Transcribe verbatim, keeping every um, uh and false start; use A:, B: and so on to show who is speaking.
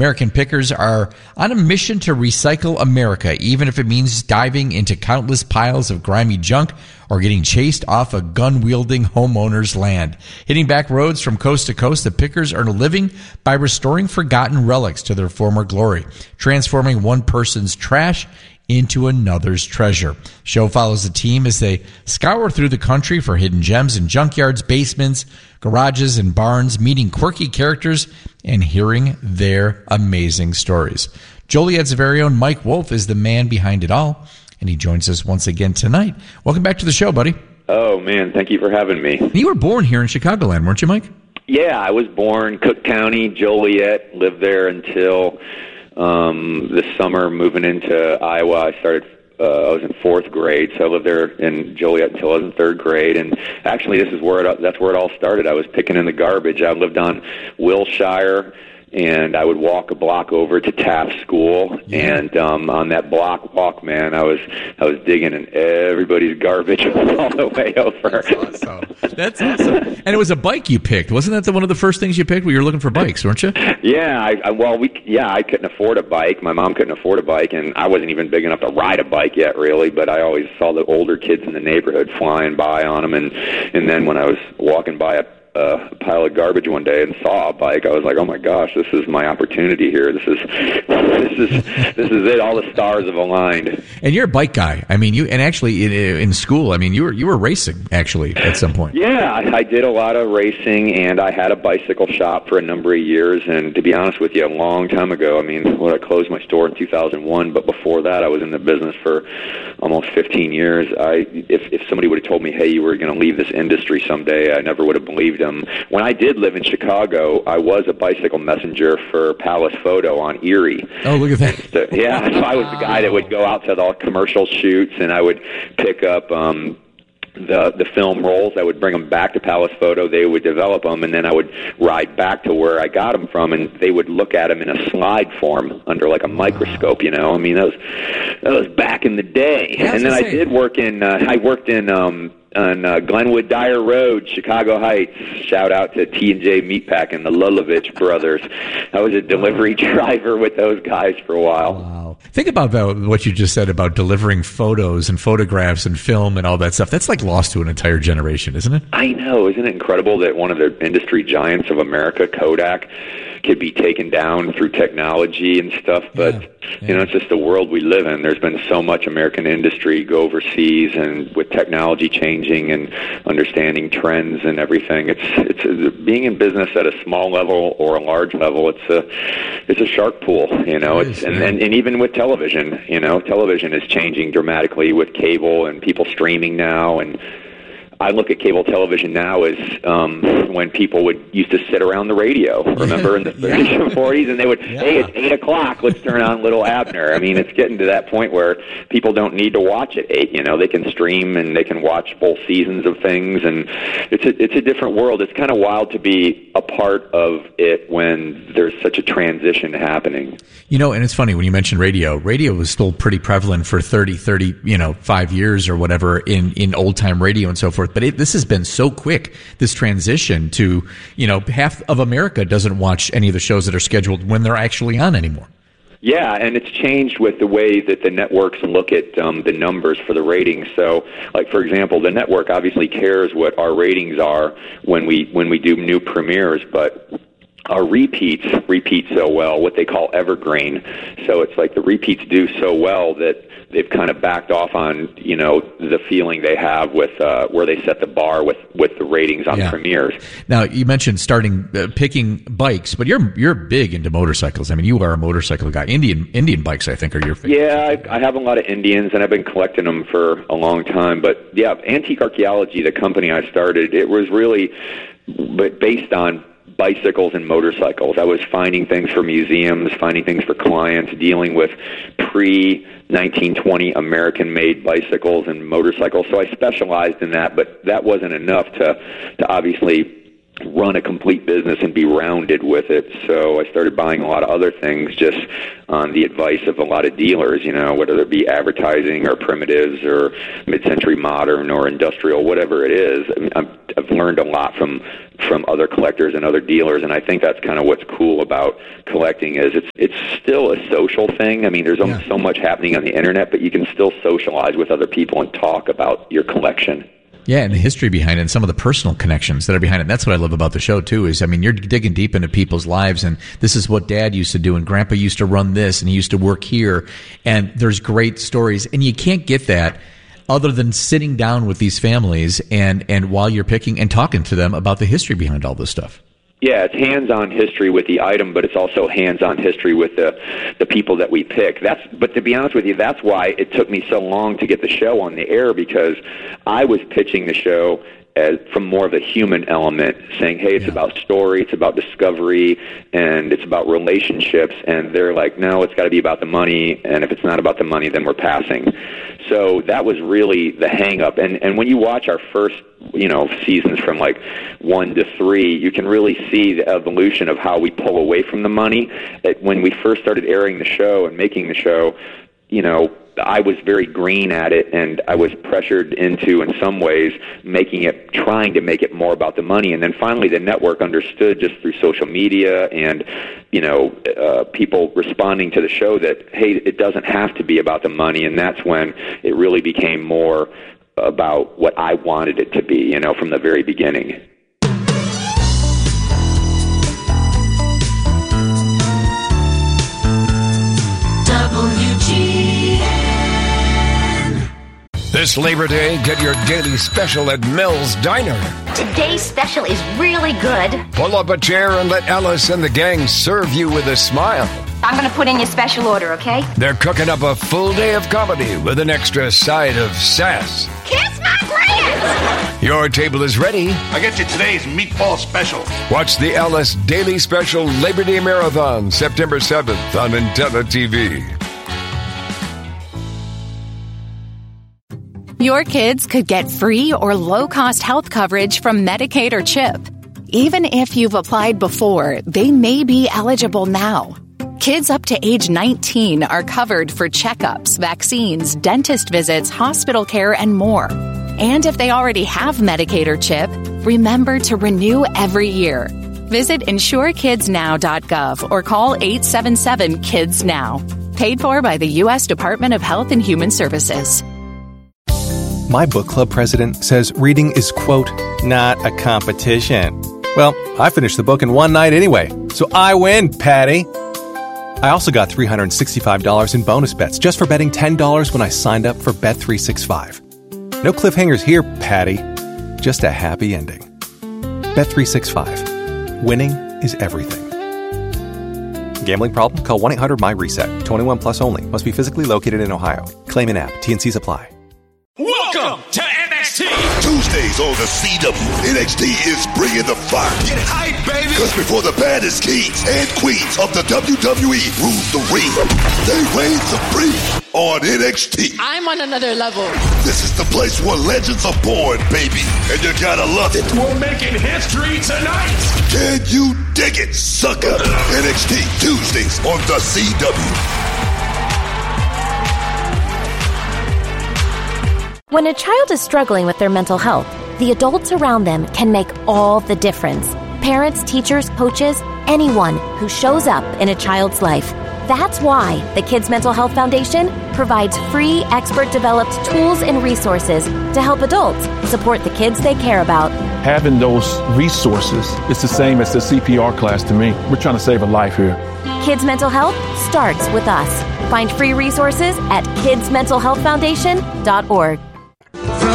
A: American Pickers are on a mission to recycle America, even if it means diving into countless piles of grimy junk or getting chased off a gun-wielding homeowner's land. Hitting back roads from coast to coast, the Pickers earn a living by restoring forgotten relics to their former glory, transforming one person's trash into another's treasure. Show follows the team as they scour through the country for hidden gems in junkyards, basements, garages, and barns, meeting quirky characters and hearing their amazing stories. Joliet's very own Mike Wolf is the man behind it all, and he joins us once again tonight. Welcome back to the show, buddy.
B: Oh, man, thank you for having me.
A: You were born here in Chicagoland, weren't you, Mike?
B: Yeah, I was born Cook County, Joliet, lived there until um, this summer, moving into Iowa. I started, uh, I was in fourth grade, so I lived there in Joliet until I was in third grade. And actually, this is where it, that's where it all started. I was picking in the garbage. I lived on Wilshire, and I would walk a block over to Taft School, yeah. and um, on that block walk, man, I was I was digging in everybody's garbage all the way over.
A: That's awesome. That's awesome. And it was a bike you picked, wasn't that the, one of the first things you picked? When you were looking for bikes, weren't you?
B: Yeah, I, I, well, we yeah, I couldn't afford a bike. My mom couldn't afford a bike, and I wasn't even big enough to ride a bike yet, really. But I always saw the older kids in the neighborhood flying by on them, and and then when I was walking by a a pile of garbage one day and saw a bike, I was like, oh my gosh, this is my opportunity here. This is this is this is it. All the stars have aligned.
A: And you're a bike guy. I mean, you and actually in, in school, I mean, you were you were racing actually at some point.
B: Yeah, I, I did a lot of racing, and I had a bicycle shop for a number of years. And to be honest with you, a long time ago, I mean, well, I closed my store in two thousand one, but before that, I was in the business for almost fifteen years. I if if somebody would have told me, hey, you were going to leave this industry someday, I never would have believed them. When I did live in Chicago, I was a bicycle messenger for Palace Photo on Erie.
A: Oh, look at that.
B: So, yeah, so I was the guy that would go out to the commercial shoots, and I would pick up um, the the film rolls. I would bring them back to Palace Photo. They would develop them, and then I would ride back to where I got them from, and they would look at them in a slide form under like a microscope. You know, I mean, that was that was back in the day.
A: Yeah,
B: and then I did work in. Uh, I worked in. Um, on uh, Glenwood Dyer Road, Chicago Heights. Shout out to T and J Meatpack and the Lulovich brothers. I was a delivery driver with those guys for a while.
A: Wow. Think about that, what you just said about delivering photos and photographs and film and all that stuff. That's like lost to an entire generation, isn't it?
B: I know. Isn't it incredible that one of the industry giants of America, Kodak, could be taken down through technology and stuff, but yeah, yeah. you know, it's just the world we live in. There's been so much American industry go overseas, and with technology changing and understanding trends and everything, it's it's a, being in business at a small level or a large level. It's a it's a shark pool, you know. It it's is, and, yeah. and and even with television, you know, television is changing dramatically with cable and people streaming now. And I look at cable television now as um, when people would used to sit around the radio, remember, in the thirties yeah. and forties, and they would, yeah. hey, it's eight o'clock, let's turn on Little Abner. I mean, it's getting to that point where people don't need to watch at eight, you know, they can stream and they can watch full seasons of things, and it's a, it's a different world. It's kind of wild to be a part of it when there's such a transition happening.
A: You know, and it's funny, when you mentioned radio, radio was still pretty prevalent for thirty, thirty, you know, five years or whatever in, in old-time radio and so forth. But it, this has been so quick, this transition to, you know, half of America doesn't watch any of the shows that are scheduled when they're actually on anymore.
B: Yeah, and it's changed with the way that the networks look at um, the numbers for the ratings. So, like, for example, the network obviously cares what our ratings are when we when we do new premieres, but our repeats repeat so well, what they call evergreen. So it's like the repeats do so well that they've kind of backed off on, you know, the feeling they have with uh, where they set the bar with, with the ratings on
A: yeah.
B: premieres.
A: Now, you mentioned starting uh, picking bikes, but you're you're big into motorcycles. I mean, you are a motorcycle guy. Indian Indian bikes, I think, are your favorite.
B: Yeah, I, I have a lot of Indians, and I've been collecting them for a long time. But yeah, Antique Archaeology, the company I started, it was really but based on bicycles and motorcycles. I was finding things for museums, finding things for clients, dealing with pre nineteen twenty American-made bicycles and motorcycles. So I specialized in that, but that wasn't enough to to obviously run a complete business and be rounded with it. So I started buying a lot of other things just on the advice of a lot of dealers, you know, whether it be advertising or primitives or mid-century modern or industrial, whatever it is. I mean, I've, I've learned a lot from from other collectors and other dealers, and I think that's kind of what's cool about collecting is it's it's still a social thing. I mean, there's yeah. so much happening on the internet, but you can still socialize with other people and talk about your collection.
A: Yeah, and the history behind it and some of the personal connections that are behind it. And that's what I love about the show, too, is, I mean, you're digging deep into people's lives, and this is what Dad used to do, and Grandpa used to run this, and he used to work here, and there's great stories. And you can't get that other than sitting down with these families and, and while you're picking and talking to them about the history behind all this stuff.
B: Yeah, it's hands-on history with the item, but it's also hands-on history with the the people that we pick. That's, but to be honest with you, that's why it took me so long to get the show on the air, because I was pitching the show as from more of a human element, saying, hey, it's yeah. about story, it's about discovery, and it's about relationships. And they're like, no, it's got to be about the money, and if it's not about the money, then we're passing. So that was really the hang-up. And, and when you watch our first, you know, seasons from like one to three, you can really see the evolution of how we pull away from the money. That when we first started airing the show and making the show, you know, I was very green at it, and I was pressured into, in some ways, making it, trying to make it more about the money. And then finally the network understood just through social media and, you know, uh, people responding to the show that, hey, it doesn't have to be about the money. And that's when it really became more about what I wanted it to be, you know, from the very beginning.
C: This Labor Day, get your daily special at Mel's Diner.
D: Today's special is really good.
C: Pull up a chair and let Alice and the gang serve you with a smile.
D: I'm going to put in your special order, okay?
C: They're cooking up a full day of comedy with an extra side of sass.
D: Kiss my grits!
C: Your table is ready.
E: I get you today's meatball special.
C: Watch the Alice Daily Special Labor Day Marathon, September seventh on Intella T V.
F: Your kids could get free or low-cost health coverage from Medicaid or CHIP. Even if you've applied before, they may be eligible now. Kids up to age nineteen are covered for checkups, vaccines, dentist visits, hospital care, and more. And if they already have Medicaid or CHIP, remember to renew every year. Visit insure kids now dot gov or call eight seven seven kids now. Paid for by the U S Department of Health and Human Services.
G: My book club president says reading is, quote, not a competition. Well, I finished the book in one night anyway, so I win, Patty. I also got three hundred sixty-five dollars in bonus bets just for betting ten dollars when I signed up for Bet three sixty-five. No cliffhangers here, Patty. Just a happy ending. Bet three sixty-five. Winning is everything. Gambling problem? Call one eight hundred M Y reset. twenty-one plus only. Must be physically located in Ohio. Claim in app. T and C's apply.
H: Welcome to N X T.
I: Tuesdays on the C W. N X T is bringing the fire.
H: Get hype, baby.
I: Because before the baddest kings and queens of the W W E rule the ring, they reign supreme on N X T.
J: I'm on another level.
I: This is the place where legends are born, baby. And you gotta love it.
H: We're making history tonight.
I: Can you dig it, sucker? N X T Tuesdays on the C W.
K: When a child is struggling with their mental health, the adults around them can make all the difference. Parents, teachers, coaches, anyone who shows up in a child's life. That's why the Kids Mental Health Foundation provides free, expert-developed tools and resources to help adults support the kids they care about.
L: Having those resources is the same as the C P R class to me. We're trying to save a life here.
K: Kids Mental Health starts with us. Find free resources at kids mental health foundation dot org.